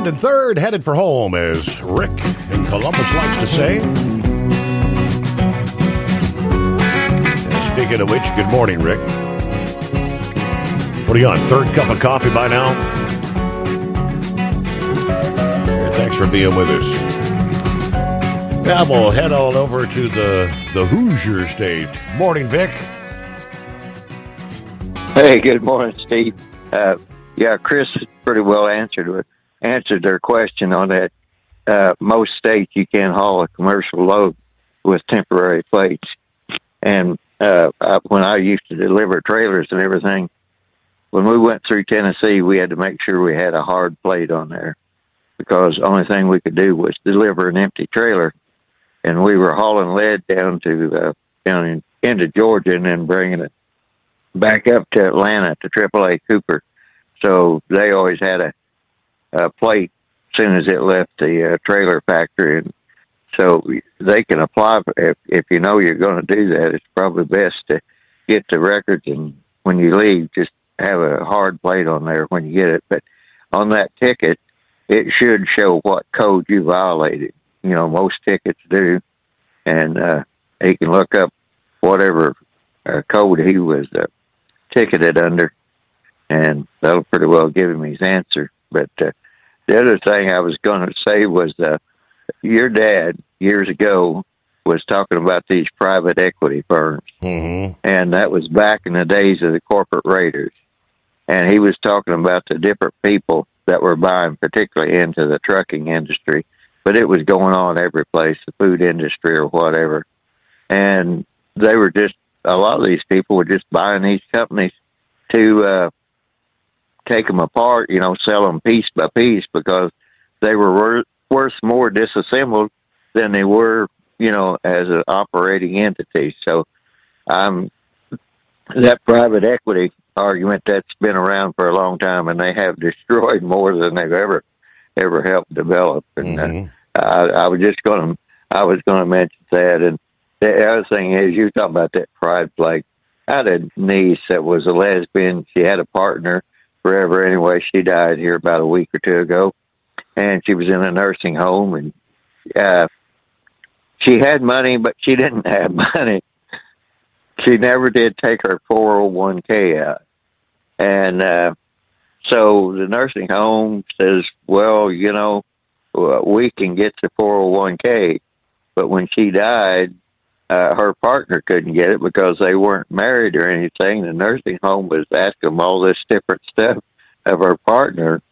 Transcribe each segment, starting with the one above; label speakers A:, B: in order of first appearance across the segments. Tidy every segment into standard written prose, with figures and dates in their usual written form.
A: second and third headed for home, as Rick in Columbus likes to say. And speaking of which, good morning, Rick. What are you on, third cup of coffee by now? And thanks for being with us. Now we'll head on over to the Hoosier stage. Morning, Vic.
B: Hey, good morning, Steve. Yeah, Chris pretty well answered their question on that. Most states you can haul a commercial load with temporary plates. And when I used to deliver trailers and everything, when we went through Tennessee, we had to make sure we had a hard plate on there, because the only thing we could do was deliver an empty trailer. And we were hauling lead down into Georgia and then bringing it back up to Atlanta to AAA Cooper. So they always had a plate as soon as it left the trailer factory. And so they can apply, if you know you're going to do that, it's probably best to get the records, and when you leave, just have a hard plate on there when you get it. But on that ticket, it should show what code you violated. You know, most tickets do. And he can look up whatever code he was ticketed under, and that'll pretty well give him his answer. But the other thing I was going to say was your dad, years ago, was talking about these private equity firms.
A: Mm-hmm.
B: And that was back in the days of the corporate raiders. And he was talking about the different people that were buying, particularly into the trucking industry. But it was going on every place, the food industry or whatever. And they were just, a lot of these people were just buying these companies to take them apart, you know, sell them piece by piece, because they were worth more disassembled than they were, you know, as an operating entity. So that private equity argument, that's been around for a long time, and they have destroyed more than they've ever helped develop. And I was going to mention that. And the other thing is, you talking about that pride flag. I had a niece that was a lesbian. She had a partner forever anyway. She died here about a week or two ago, and she was in a nursing home, and she had money, but she didn't have money. She never did take her 401k out. And so the nursing home says, well, you know, we can get the 401k. But when she died, her partner couldn't get it because they weren't married or anything. The nursing home was asking them all this different stuff of her partner.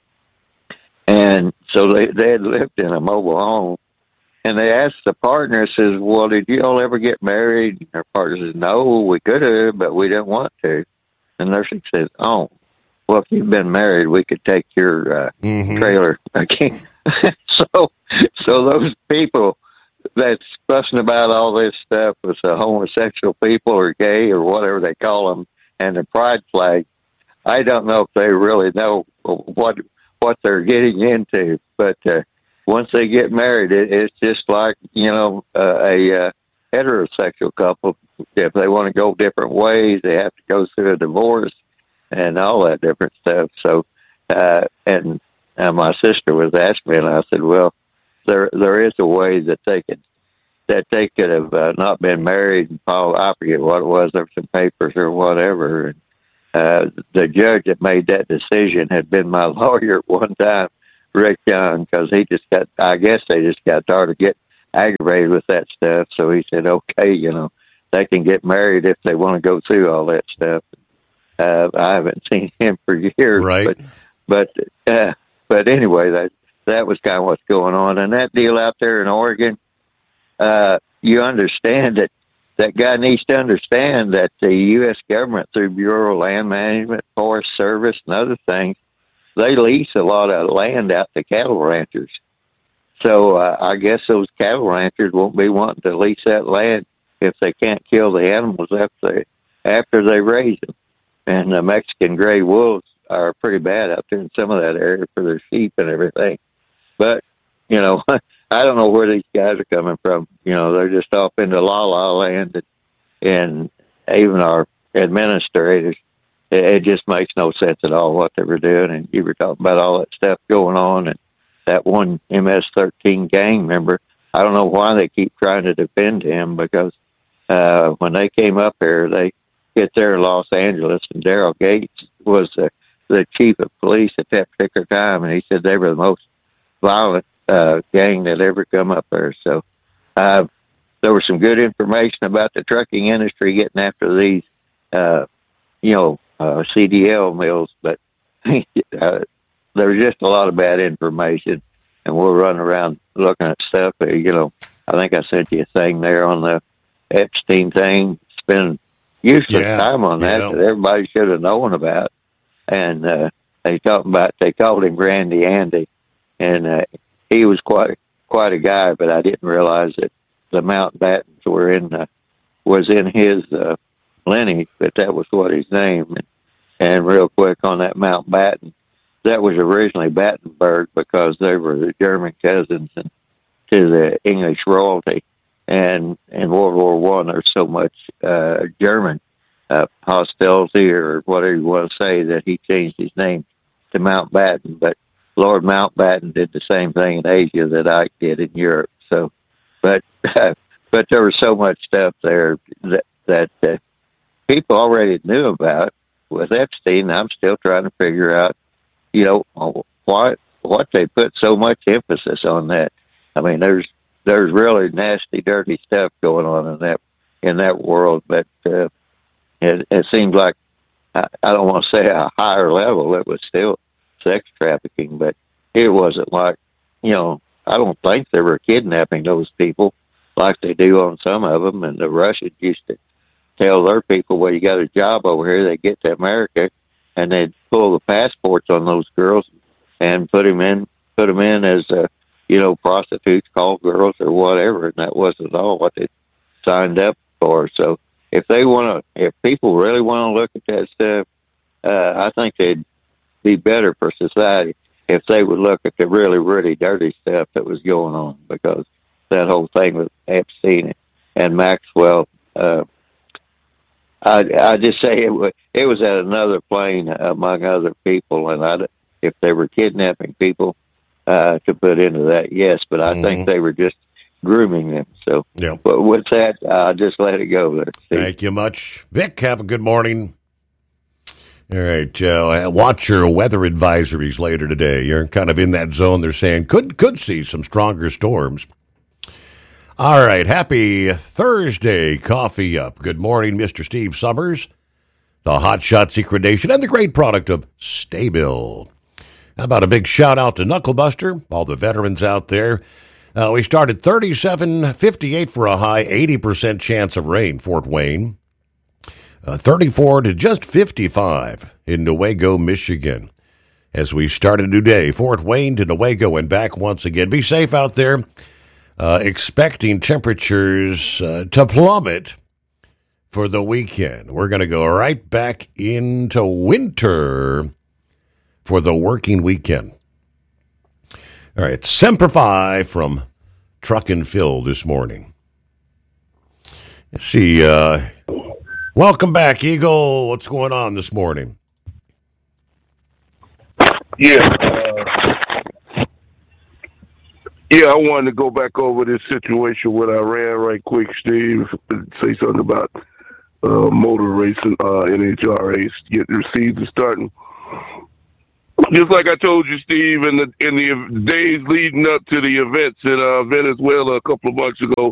B: And so they had lived in a mobile home. And they asked the partner, says, well, did you all ever get married? And her partner says, no, we could have, but we didn't want to. The nursing says, oh, well, if you've been married, we could take your trailer again. So those people that's fussing about all this stuff with the homosexual people or gay or whatever they call them, and the pride flag, I don't know if they really know what they're getting into. But once they get married, it's just like, you know, a heterosexual couple. If they want to go different ways, they have to go through a divorce and all that different stuff. So, and my sister was asking me, and I said, well, there is a way that they could have not been married. And I forget what it was. There were some papers or whatever. And the judge that made that decision had been my lawyer at one time, Rick Young, because I guess they just got tired of getting aggravated with that stuff. So he said, okay, you know, they can get married if they want to go through all that stuff. I haven't seen him for years,
A: right?
B: But anyway, that was kind of what's going on. And that deal out there in Oregon, you understand that guy needs to understand that the U.S. government, through Bureau of Land Management, Forest Service, and other things, they lease a lot of land out to cattle ranchers. So I guess those cattle ranchers won't be wanting to lease that land if they can't kill the animals after they raise them. And the Mexican gray wolves are pretty bad out there in some of that area for their sheep and everything. But, you know, I don't know where these guys are coming from. You know, they're just off into la-la land, and even our administrators, it just makes no sense at all what they were doing. And you were talking about all that stuff going on, and that one MS-13 gang member. I don't know why they keep trying to defend him, because when they came up here, they hit there in Los Angeles, and Daryl Gates was the chief of police at that particular time, and he said they were the most violent gang that ever come up there. So there was some good information about the trucking industry getting after these, CDL mills, but there was just a lot of bad information, and we'll run around looking at stuff. I think I sent you a thing there on the Epstein thing. Spending useless time on that everybody should have known about. And they called him Randy Andy, and he was quite a guy, but I didn't realize that the Mountbattens was in his lineage, but that was what his name. And real quick on that Mountbatten, that was originally Battenberg, because they were the German cousins to the English royalty. And in World War One, there's so much German hostility, or whatever you want to say, that he changed his name to Mountbatten. But Lord Mountbatten did the same thing in Asia that Ike did in Europe. So, but there was so much stuff there that people already knew about with Epstein. I'm still trying to figure out, what they put so much emphasis on that. I mean, there's really nasty, dirty stuff going on in that world, but it seems like, I don't want to say a higher level. It was still sex trafficking, but it wasn't like, I don't think they were kidnapping those people like they do on some of them. And the Russians used to tell their people, well, you got a job over here. They get to America, and they'd pull the passports on those girls and put them in as prostitutes, call girls, or whatever. And that wasn't at all what they signed up for. So if people really want to look at that stuff, I think they'd be better for society if they would look at the really, really dirty stuff that was going on, because that whole thing with Epstein and Maxwell, I just say it was at another plane among other people, and if they were kidnapping people to put into that, yes, but I think they were just grooming them. So, but with that, I'll just let it go there.
A: Thank you much, Vic. Have a good morning. All right, watch your weather advisories later today. You're kind of in that zone. They're saying could see some stronger storms. All right, happy Thursday. Coffee up. Good morning, Mr. Steve Summers, the Hot Shot Secret Nation, and the great product of Staybill. How about a big shout out to Knucklebuster, all the veterans out there. We started 37-58 for a high, 80% chance of rain, Fort Wayne. 34 to just 55 in Newaygo, Michigan. As we start a new day, Fort Wayne to Newaygo and back once again. Be safe out there. Expecting temperatures to plummet for the weekend. We're going to go right back into winter for the working weekend. All right, Semper Fi from Truck and Phil this morning. Let's see. Welcome back, Eagle. What's going on this morning?
C: I wanted to go back over this situation with Iran right quick, Steve. Say something about motor racing, NHRA, get their season starting. Just like I told you, Steve, in the days leading up to the events in Venezuela a couple of months ago,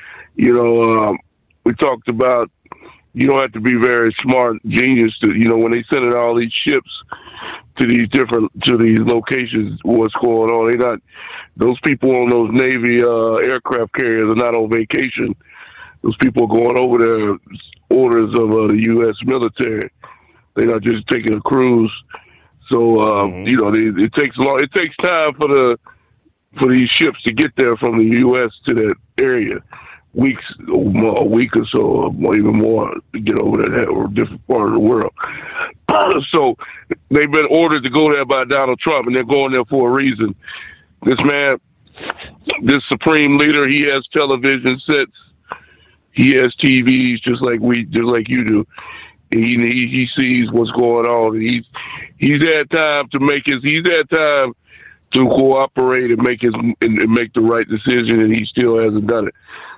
C: we talked about you don't have to be very smart, genius to, when they sending all these ships to these locations, what's going on. Those people on those Navy aircraft carriers are not on vacation. Those people are going over there, orders of the U.S. military. They're not just taking a cruise. So, it takes long. It takes time for these ships to get there from the U.S. to that area. A week or so, or even more, to get over that or different part of the world. So they've been ordered to go there by Donald Trump, and they're going there for a reason. This man, this supreme leader, he has television sets, he has TVs just like you do. He sees what's going on. And he's had time cooperate and make the right decision, and he still hasn't done it.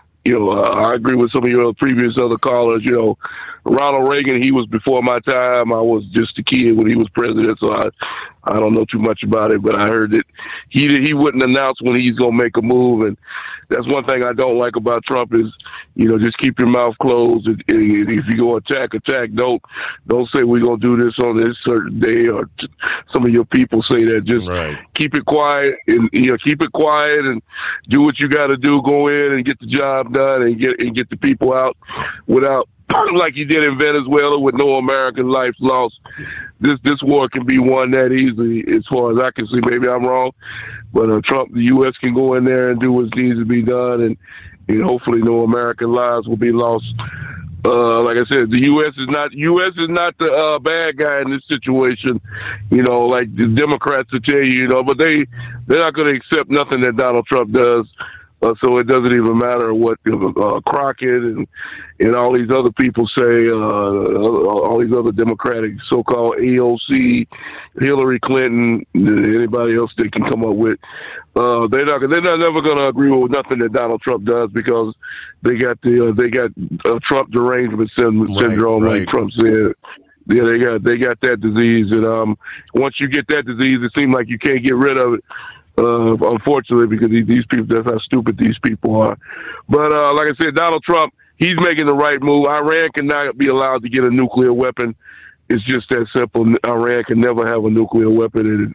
C: I agree with some of your previous other callers. Ronald Reagan, he was before my time. I was just a kid when he was president, so I don't know too much about it. But I heard that he wouldn't announce when he's going to make a move, and that's one thing I don't like about Trump is, just keep your mouth closed. And if you go attack. Don't say we're going to do this on this certain day, or some of your people say that. Just keep it quiet and keep it quiet and do what you got to do. Go in and get the job done and get the people out without. Like you did in Venezuela with no American life lost. This war can be won that easily, as far as I can see. Maybe I'm wrong, but Trump, the U.S. can go in there and do what needs to be done, and hopefully no American lives will be lost. Like I said, the U.S. is not the bad guy in this situation. Like the Democrats will tell you, but they're not going to accept nothing that Donald Trump does. So it doesn't even matter what Crockett and all these other people say, all these other Democratic so-called AOC, Hillary Clinton, anybody else they can come up with. They're not never going to agree with nothing that Donald Trump does, because they got Trump derangement syndrome, like Trump said. Yeah, they got that disease, and once you get that disease, it seems like you can't get rid of it. Unfortunately, because these people, that's how stupid these people are. But like I said, Donald Trump, he's making the right move. Iran cannot be allowed to get a nuclear weapon. It's just that simple. Iran can never have a nuclear weapon,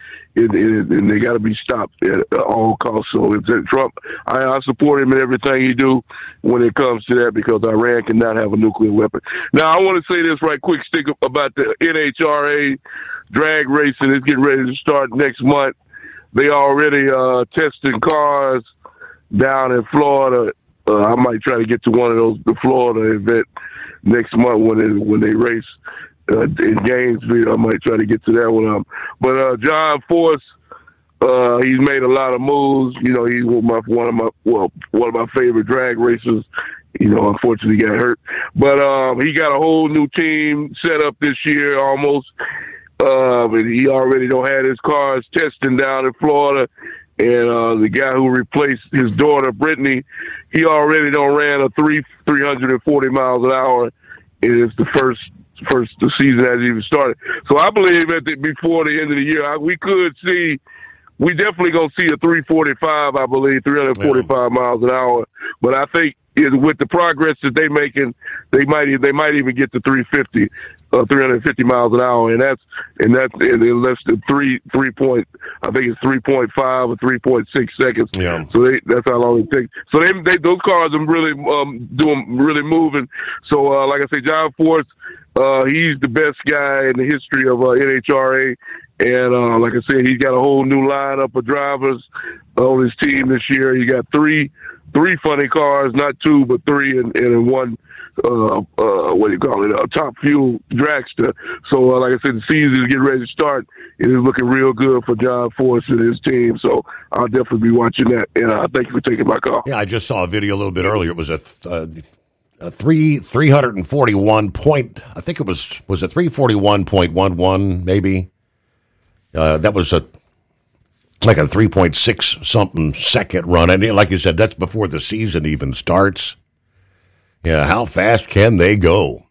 C: and they got to be stopped at all costs. So if Trump, I support him in everything he do when it comes to that, because Iran cannot have a nuclear weapon. Now, I want to say this right quick, stick about the NHRA drag racing. It's getting ready to start next month. They already testing cars down in Florida. I might try to get to one of the Florida event next month when they race in Gainesville. I might try to get to that one. But John Force, he's made a lot of moves. He's one of my favorite drag racers. Unfortunately, he got hurt, but he got a whole new team set up this year almost. And he already don't have his cars testing down in Florida, and the guy who replaced his daughter Brittany, he already don't ran a 340 miles an hour. It's the first the season hasn't even started. So I believe before the end of the year, we definitely gonna see a 345. I believe 345 miles an hour. But I think with the progress that they making, they might even get to 350. 350 miles an hour, and that's in less than 3.5 or 3.6 seconds. Yeah. So that's how long it takes. So those cars are really really moving. So like I say, John Force, he's the best guy in the history of NHRA, and like I said, he's got a whole new lineup of drivers on his team this year. He got three funny cars, not two but three, and one. What do you call it? Top fuel dragster. So, like I said, the season is getting ready to start. It is looking real good for John Force and his team. So, I'll definitely be watching that. And thank you for taking my call.
A: Yeah, I just saw a video a little bit earlier. It was a 341 point. I think it was a 341.11 maybe. That was like a 3.6 something second run. And like you said, that's before the season even starts. Yeah, how fast can they go?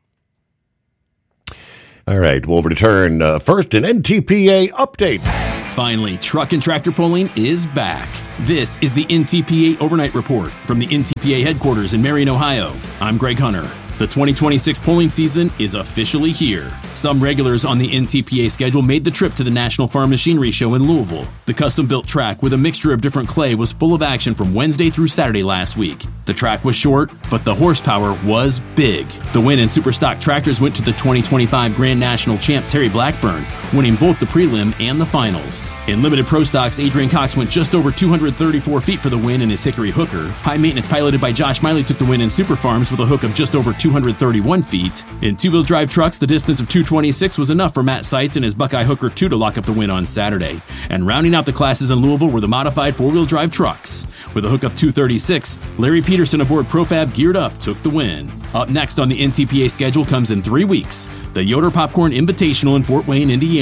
A: All right, we'll return first an NTPA update.
D: Finally, truck and tractor pulling is back. This is the NTPA Overnight Report from the NTPA headquarters in Marion, Ohio. I'm Greg Hunter. The 2026 polling season is officially here. Some regulars on the NTPA schedule made the trip to the National Farm Machinery Show in Louisville. The custom-built track with a mixture of different clay was full of action from Wednesday through Saturday last week. The track was short, but the horsepower was big. The Win and Superstock tractors went to the 2025 Grand National champ Terry Blackburn, winning both the prelim and the finals. In Limited Pro Stocks, Adrian Cox went just over 234 feet for the win in his Hickory Hooker. High Maintenance, piloted by Josh Miley, took the win in Super Farms with a hook of just over 231 feet. In two-wheel drive trucks, the distance of 226 was enough for Matt Seitz and his Buckeye Hooker 2 to lock up the win on Saturday. And rounding out the classes in Louisville were the modified four-wheel drive trucks. With a hook of 236, Larry Peterson aboard Profab Geared Up took the win. Up next on the NTPA schedule comes in 3 weeks, the Yoder Popcorn Invitational in Fort Wayne, Indiana.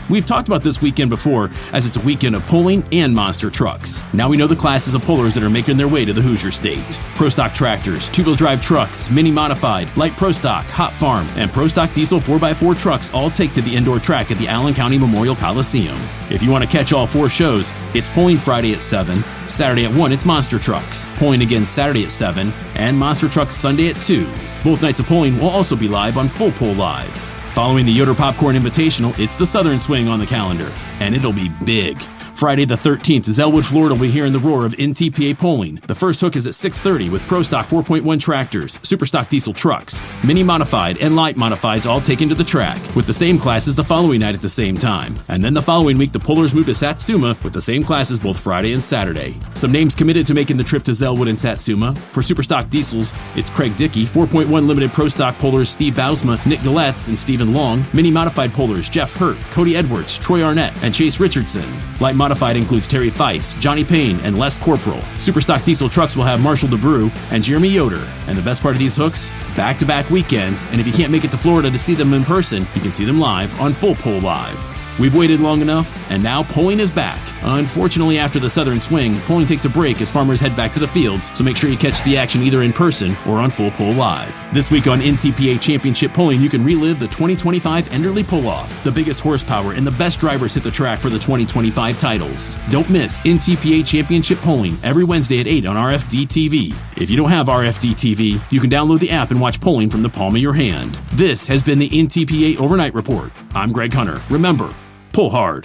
D: We've talked about this weekend before, as it's a weekend of pulling and monster trucks. Now we know the classes of pullers that are making their way to the Hoosier State. Pro Stock tractors, two-wheel drive trucks, mini modified, light Pro Stock, hot farm, and Pro Stock diesel 4x4 trucks all take to the indoor track at the Allen County Memorial Coliseum. If you want to catch all 4 shows, it's Pulling Friday at 7, Saturday at 1 it's Monster Trucks, Pulling again Saturday at 7, and Monster Trucks Sunday at 2. Both nights of Pulling will also be live on Full Pull Live. Following the Yoder Popcorn Invitational, it's the Southern Swing on the calendar, and it'll be big. Friday the 13th, Zellwood, Florida will be hearing the roar of NTPA Pulling. The first hook is at 6:30 with Pro Stock 4.1 tractors, Super Stock diesel trucks, mini modified and light modifieds all taken to the track, with the same classes the following night at the same time. And then the following week, the pullers move to Satsuma with the same classes both Friday and Saturday. Some names committed to making the trip to Zellwood and Satsuma. For Super Stock diesels, it's Craig Dickey, 4.1 limited Pro Stock pullers Steve Bausma, Nick Galetz, and Stephen Long, mini modified pullers Jeff Hurt, Cody Edwards, Troy Arnett, and Chase Richardson. Light modified includes Terry Feiss, Johnny Payne, and Les Corporal. Superstock diesel trucks will have Marshall DeBrew and Jeremy Yoder. And the best part of these hooks? Back-to-back weekends, and if you can't make it to Florida to see them in person, you can see them live on Full Pull Live. We've waited long enough, and now pulling is back. Unfortunately, after the Southern Swing, pulling takes a break as farmers head back to the fields, so make sure you catch the action either in person or on Full Pull Live. This week on NTPA Championship Pulling, you can relive the 2025 Enderley Pull-Off. The biggest horsepower and the best drivers hit the track for the 2025 titles. Don't miss NTPA Championship Pulling every Wednesday at 8 on RFD TV. If you don't have RFD TV, you can download the app and watch pulling from the palm of your hand. This has been the NTPA Overnight Report. I'm Greg Hunter. Remember, pull hard.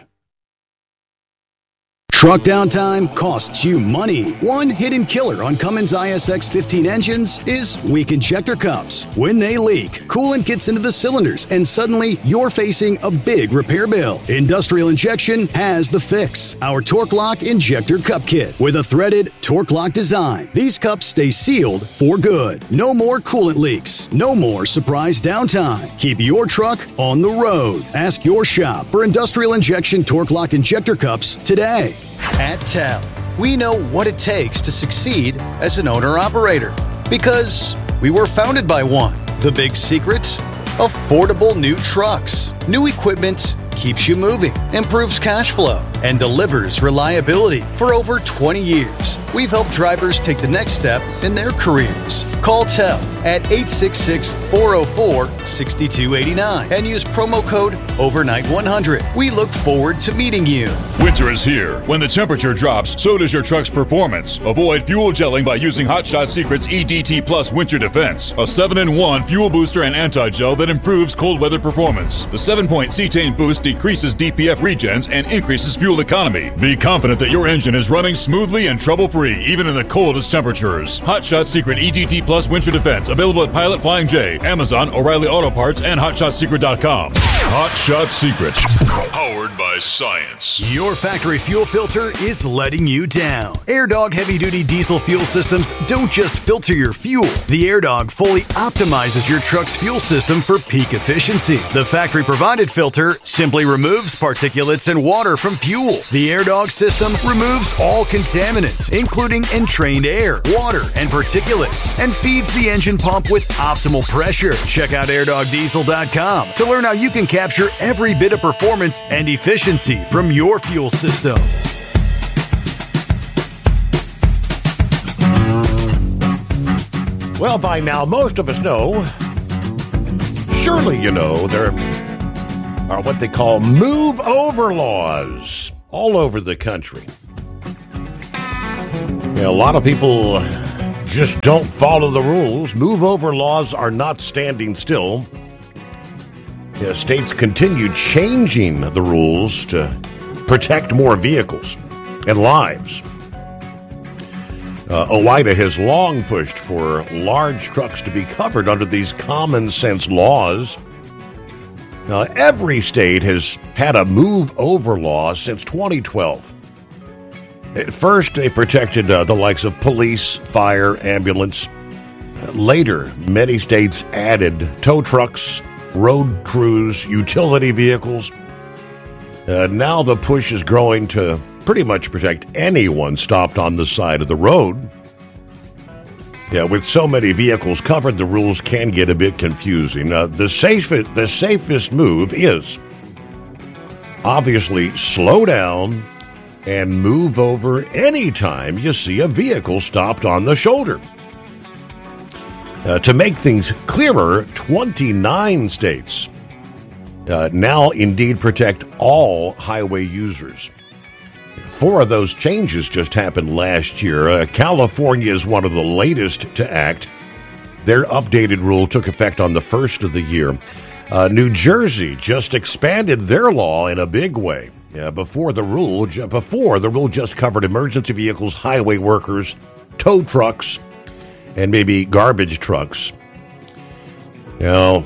E: Truck downtime costs you money. One hidden killer on Cummins ISX 15 engines is weak injector cups. When they leak, coolant gets into the cylinders and suddenly you're facing a big repair bill. Industrial Injection has the fix. Our Torque Lock Injector Cup Kit with a threaded Torque Lock design. These cups stay sealed for good. No more coolant leaks. No more surprise downtime. Keep your truck on the road. Ask your shop for Industrial Injection Torque Lock Injector Cups today. At TEL, we know what it takes to succeed as an owner-operator because we were founded by one. The big secret? Affordable new trucks. New equipment keeps you moving, improves cash flow, and delivers reliability. For over 20 years, we've helped drivers take the next step in their careers. Call TEL at 866-404-6289 and use promo code OVERNIGHT100. We look forward to meeting you.
F: Winter is here. When the temperature drops, so does your truck's performance. Avoid fuel gelling by using Hot Shot Secret's EDT Plus Winter Defense, a 7-in-1 fuel booster and anti-gel that improves cold weather performance. The 7-point cetane boost decreases DPF regens and increases fuel economy. Be confident that your engine is running smoothly and trouble-free, even in the coldest temperatures. Hot Shot Secret EDT Plus Winter Defense, available at Pilot Flying J, Amazon, O'Reilly Auto Parts, and HotShotSecret.com. Hot Shot Secret, powered by science.
E: Your factory fuel filter is letting you down. AirDog heavy-duty diesel fuel systems don't just filter your fuel. The AirDog fully optimizes your truck's fuel system for peak efficiency. The factory-provided filter simply removes particulates and water from fuel. The AirDog system removes all contaminants, including entrained air, water, and particulates, and feeds the engine pump with optimal pressure. Check out airdogdiesel.com to learn how you can capture every bit of performance and efficiency from your fuel system.
A: Well, by now, most of us know, surely you know, there are what they call move-over laws all over the country. A lot of people just don't follow the rules. Move-over laws are not standing still. States continue changing the rules to protect more vehicles and lives. OOIDA has long pushed for large trucks to be covered under these common sense laws. Now, every state has had a move-over law since 2012. At first, they protected the likes of police, fire, ambulance. Later, many states added tow trucks, road crews, utility vehicles. Now the push is growing to pretty much protect anyone stopped on the side of the road. With so many vehicles covered, the rules can get a bit confusing. The safest move is Obviously, slow down and move over anytime you see a vehicle stopped on the shoulder. To make things clearer, 29 states now indeed protect all highway users. 4 of those changes just happened last year. California is one of the latest to act. Their updated rule took effect on the first of the year. New Jersey just expanded their law in a big way. Before the rule just covered emergency vehicles, highway workers, tow trucks, and maybe garbage trucks. The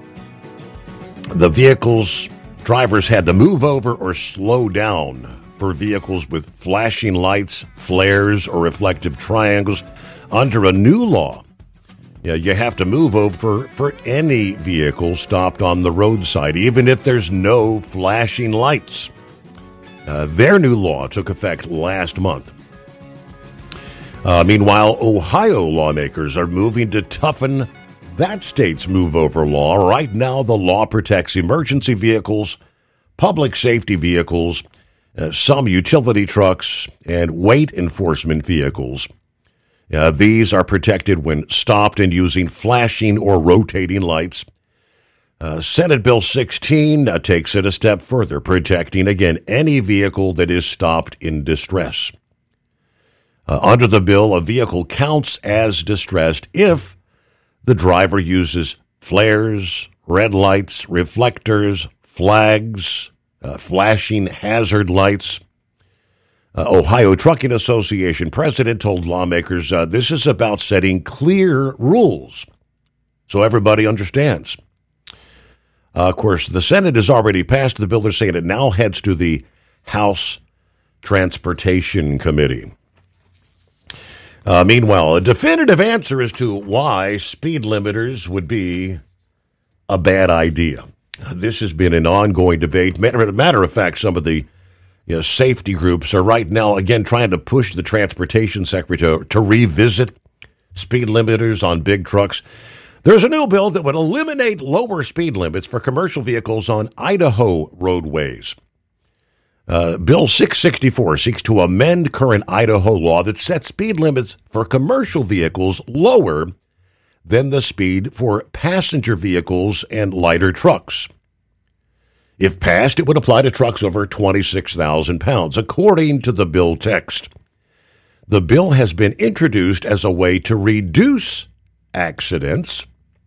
A: vehicles, drivers had to move over or slow down for vehicles with flashing lights, flares, or reflective triangles. Under a new law, you have to move over for any vehicle stopped on the roadside, even if there's no flashing lights. Their new law took effect last month. Meanwhile, Ohio lawmakers are moving to toughen that state's move-over law. Right now, the law protects emergency vehicles, public safety vehicles, some utility trucks, and weight enforcement vehicles. These are protected when stopped and using flashing or rotating lights. Senate Bill 16 takes it a step further, protecting, again, any vehicle that is stopped in distress. Under the bill, a vehicle counts as distressed if the driver uses flares, red lights, reflectors, flags, flashing hazard lights. Ohio Trucking Association president told lawmakers this is about setting clear rules so everybody understands. Of course, the Senate has already passed the bill. They're saying it now heads to the House Transportation Committee. Meanwhile, a definitive answer as to why speed limiters would be a bad idea. This has been an ongoing debate. Matter of fact, some of the safety groups are right now, again, trying to push the transportation secretary to revisit speed limiters on big trucks. There's a new bill that would eliminate lower speed limits for commercial vehicles on Idaho roadways. Bill 664 seeks to amend current Idaho law that sets speed limits for commercial vehicles lower than the speed for passenger vehicles and lighter trucks. If passed, it would apply to trucks over 26,000 pounds, according to the bill text. The bill has been introduced as a way to reduce accidents,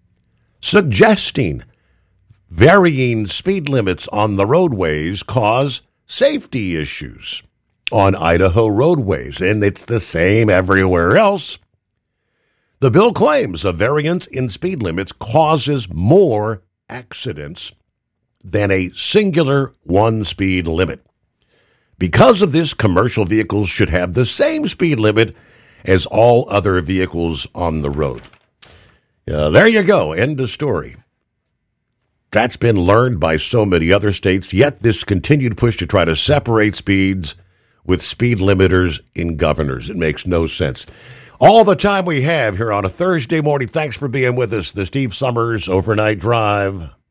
A: suggesting varying speed limits on the roadways cause safety issues on Idaho roadways, and it's the same everywhere else. The bill claims a variance in speed limits causes more accidents than a singular one-speed limit. Because of this, commercial vehicles should have the same speed limit as all other vehicles on the road. There you go. End of story. That's been learned by so many other states, yet this continued push to try to separate speeds with speed limiters in governors. It makes no sense. All the time we have here on a Thursday morning. Thanks for being with us. The Steve Summers Overnight Drive.